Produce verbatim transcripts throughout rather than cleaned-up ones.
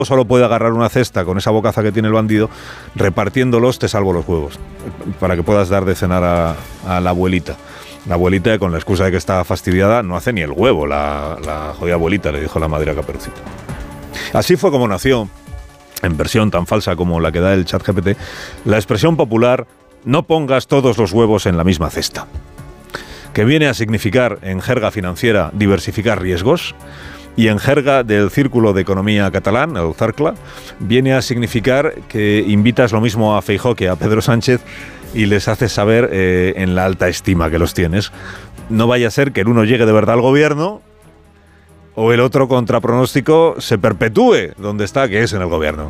solo puede agarrar una cesta con esa bocaza que tiene el bandido, repartiéndolos te salvo los huevos, para que puedas dar de cenar a, a la abuelita. La abuelita, con la excusa de que está fastidiada, no hace ni el huevo, la, la jodida abuelita, le dijo la madre a Caperucita. Así fue como nació, en versión tan falsa como la que da el ChatGPT, la expresión popular "no pongas todos los huevos en la misma cesta", que viene a significar, en jerga financiera, diversificar riesgos, y en jerga del Círculo de Economía catalán, el CERCLA, viene a significar que invitas lo mismo a Feijóo que a Pedro Sánchez y les haces saber eh, en la alta estima que los tienes. No vaya a ser que el uno llegue de verdad al gobierno o el otro, contra pronóstico, se perpetúe donde está, que es en el gobierno.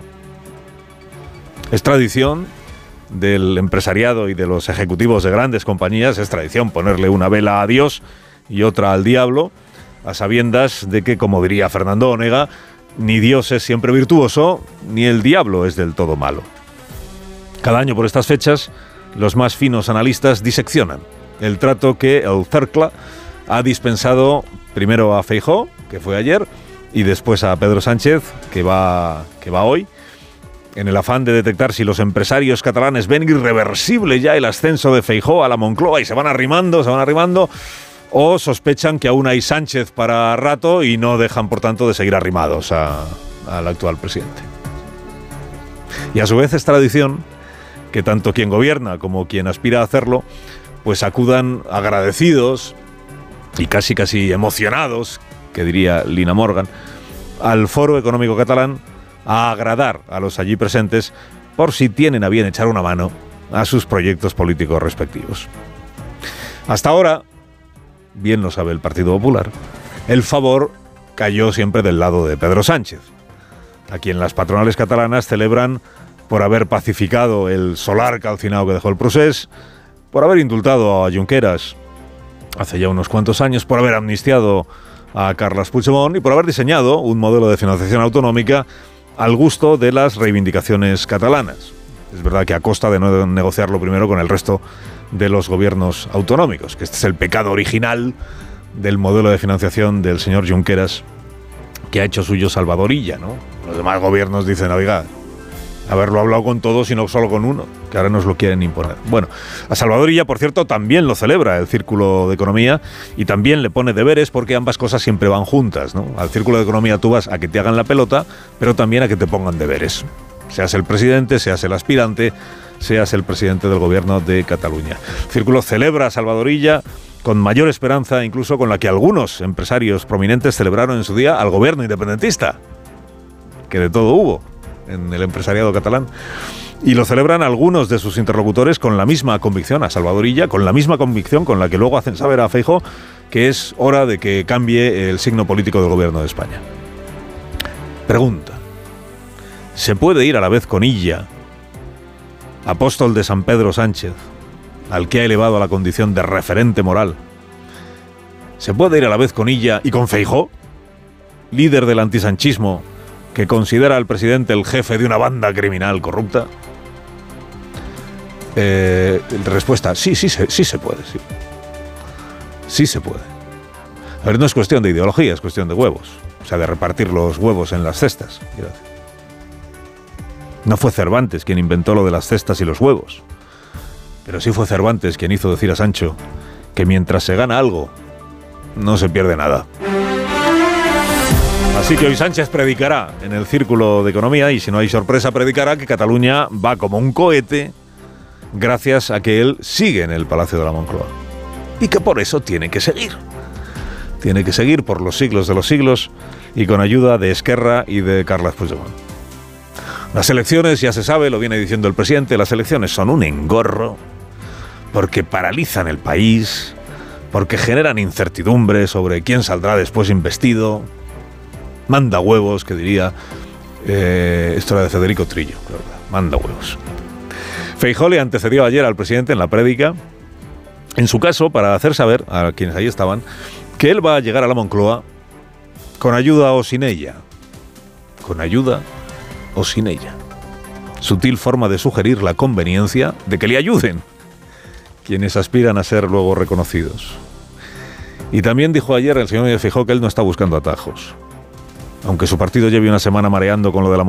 Es tradición del empresariado y de los ejecutivos de grandes compañías, es tradición ponerle una vela a Dios y otra al diablo, a sabiendas de que, como diría Fernando Onega, ni Dios es siempre virtuoso, ni el diablo es del todo malo. Cada año por estas fechas, los más finos analistas diseccionan el trato que el CERCLA ha dispensado primero a Feijóo, que fue ayer, y después a Pedro Sánchez, que va, que va hoy, en el afán de detectar si los empresarios catalanes ven irreversible ya el ascenso de Feijóo a la Moncloa y se van arrimando, se van arrimando, o sospechan que aún hay Sánchez para rato y no dejan, por tanto, de seguir arrimados a, al actual presidente. Y a su vez es tradición que tanto quien gobierna como quien aspira a hacerlo, pues acudan agradecidos y casi casi emocionados, que diría Lina Morgan, al Foro Económico Catalán a agradar a los allí presentes por si tienen a bien echar una mano a sus proyectos políticos respectivos. Hasta ahora, bien lo sabe el Partido Popular, el favor cayó siempre del lado de Pedro Sánchez, a quien las patronales catalanas celebran por haber pacificado el solar calcinado que dejó el procés, por haber indultado a Junqueras hace ya unos cuantos años, por haber amnistiado a Carles Puigdemont y por haber diseñado un modelo de financiación autonómica al gusto de las reivindicaciones catalanas. Es verdad que a costa de no negociarlo primero con el resto de los gobiernos autonómicos, que este es el pecado original del modelo de financiación del señor Junqueras, que ha hecho suyo Salvadorilla, ¿no? Los demás gobiernos dicen, oiga, haberlo hablado con todos y no solo con uno, que ahora nos lo quieren imponer. Bueno, a Salvadorilla, por cierto, también lo celebra el Círculo de Economía y también le pone deberes, porque ambas cosas siempre van juntas, ¿no? Al Círculo de Economía tú vas a que te hagan la pelota, pero también a que te pongan deberes. Seas el presidente, seas el aspirante, seas el presidente del gobierno de Cataluña. El Círculo celebra a Salvadorilla con mayor esperanza incluso con la que algunos empresarios prominentes celebraron en su día al gobierno independentista, que de todo hubo en el empresariado catalán. Y lo celebran algunos de sus interlocutores con la misma convicción a Salvadorilla, con la misma convicción con la que luego hacen saber a Feijóo que es hora de que cambie el signo político del gobierno de España. Pregunta: ¿se puede ir a la vez con Illa, apóstol de San Pedro Sánchez, al que ha elevado a la condición de referente moral? ¿Se puede ir a la vez con Illa y con Feijóo, líder del antisanchismo, que considera al presidente el jefe de una banda criminal corrupta? Eh, respuesta: sí, sí, sí, sí se puede, sí. Sí se puede. A ver, no es cuestión de ideología, es cuestión de huevos. O sea, de repartir los huevos en las cestas. No fue Cervantes quien inventó lo de las cestas y los huevos, pero sí fue Cervantes quien hizo decir a Sancho que mientras se gana algo, no se pierde nada. Así que hoy Sánchez predicará en el Círculo de Economía, y si no hay sorpresa, predicará que Cataluña va como un cohete gracias a que él sigue en el Palacio de la Moncloa. Y que por eso tiene que seguir. Tiene que seguir por los siglos de los siglos y con ayuda de Esquerra y de Carles Puigdemont. Las elecciones, ya se sabe, lo viene diciendo el presidente, las elecciones son un engorro porque paralizan el país, porque generan incertidumbre sobre quién saldrá después investido. Manda huevos, que diría, eh, esto era de Federico Trillo, ¿verdad? Manda huevos. Feijóo le antecedió ayer al presidente en la prédica, en su caso, para hacer saber a quienes ahí estaban, que él va a llegar a la Moncloa con ayuda o sin ella. Con ayuda o sin ella. Sutil forma de sugerir la conveniencia de que le ayuden quienes aspiran a ser luego reconocidos. Y también dijo ayer el señor Feijóo que él no está buscando atajos. Aunque su partido lleve una semana mareando con lo de la